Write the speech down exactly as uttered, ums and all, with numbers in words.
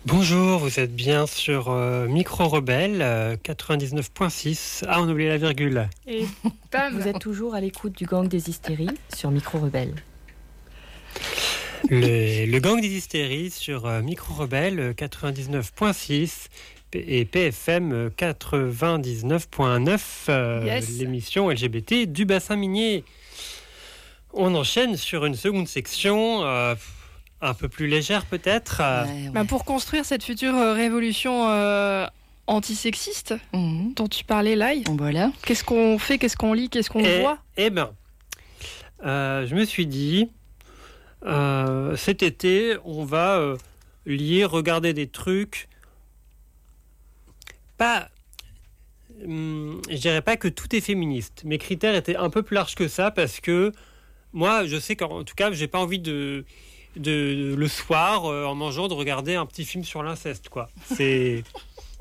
Bonjour, vous êtes bien sur euh, Micro Rebelle euh, quatre-vingt-dix-neuf virgule six. Ah, on a oublié la virgule. Et bam. Vous êtes toujours à l'écoute du Gang des Hystéries sur Micro Rebelle. Le, le Gang des Hystéries sur euh, Micro Rebelle quatre-vingt-dix-neuf virgule six et P F M quatre-vingt-dix-neuf virgule neuf, euh, Yes. l'émission L G B T du bassin minier. On enchaîne sur une seconde section, euh, un peu plus légère peut-être. euh, Ouais, ouais. Bah, pour construire cette future euh, révolution euh, antisexiste Mhm. dont tu parlais, Lai, Bon, voilà. qu'est-ce qu'on fait, qu'est-ce qu'on lit, qu'est-ce qu'on Et- voit? Eh ben, euh, je me suis dit, euh, cet été, on va euh, lire, regarder des trucs. Pas, hum, je dirais pas que tout est féministe. Mes critères étaient un peu plus larges que ça parce que moi, je sais qu'en tout cas, j'ai pas envie de, de le soir, euh, en mangeant, de regarder un petit film sur l'inceste, quoi. C'est